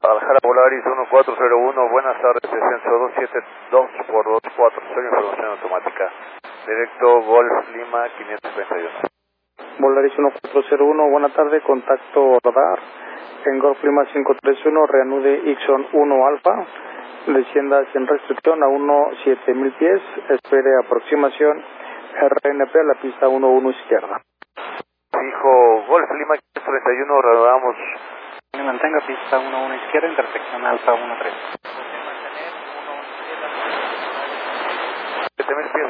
Guadalajara Polaris 1401, buenas tardes, descenso 272 por 24, soy información automática. Directo Golf Lima 531. Polaris 1401, buena tarde, contacto radar. En Golf Lima 531, reanude Ixon 1 Alfa. Descienda sin restricción a 17000 pies, espere aproximación RNP a la pista 11 izquierda. Fijo Golf Lima 531, rodamos. Mantenga pista 11 izquierda, intersección Alfa 13. 7000 pies,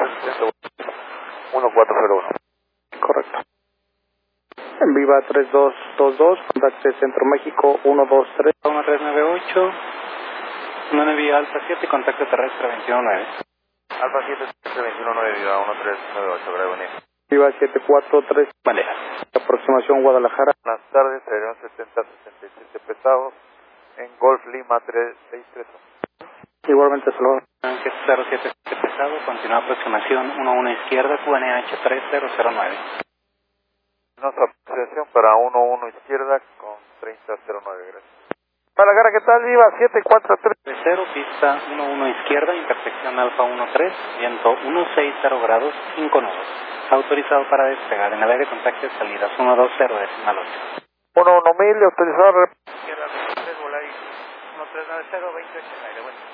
1401. Correcto. En Viva 3222, contacte Centro México 123. 1398, 19 Alfa 7, contacto terrestre 219. Alfa 7, 219, 1398, Gravenir. Viva 743, Bandera. aproximación Guadalajara. Buenas tardes, serían 70-67 pesados en Golf Lima 3631. Igualmente, saludos. 077 pesado, continúa aproximación 11 izquierda, QNH 3009. Nuestra aproximación para 11 izquierda con 3009, gracias. Guadalajara, ¿qué tal? Viva 743. De 0, pista 11 izquierda, intersección Alfa 13, viento 160 grados, 5 nudos. Autorizado para despegar, en el aire contacte salidas 120 decimal 8. 1000, autorizado. Izquierda 23, Volaris 1390, 20 en aire, bueno.